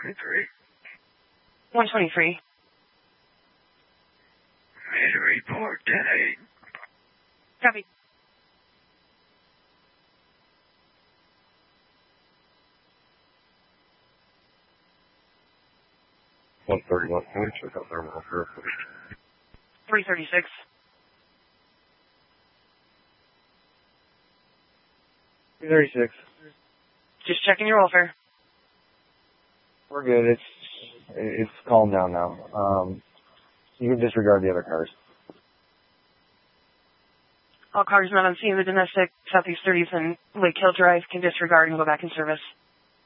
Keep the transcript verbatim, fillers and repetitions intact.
twenty-three. one twenty-three. Made a report, ten eight. Copy. one thirty-one point, check out thermal repair. three thirty-six. three thirty-six. Just checking your welfare. We're good. It's it's calmed down now. Um, you can disregard the other cars. All cars not on scene of the domestic Southeast thirtieth and Lake Hill Drive can disregard and go back in service.